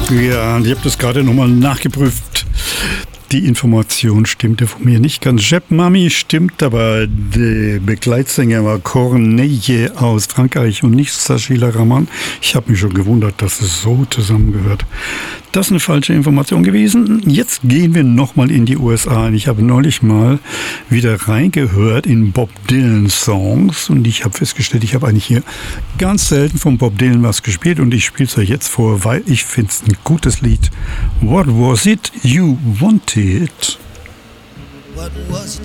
Ja, ich habe das gerade nochmal nachgeprüft. Die Information stimmte von mir nicht ganz. Jeb Mami stimmt, aber der Begleitsänger war Corneille aus Frankreich und nicht Sachila Rahman. Ich habe mich schon gewundert, dass es so zusammengehört. Das ist eine falsche Information gewesen. Jetzt gehen wir nochmal in die USA. Ich habe neulich mal wieder reingehört in Bob Dylan Songs und ich habe festgestellt, ich habe eigentlich hier ganz selten von Bob Dylan was gespielt und ich spiele es euch jetzt vor, weil ich finde es ein gutes Lied. What was it you wanted? What was it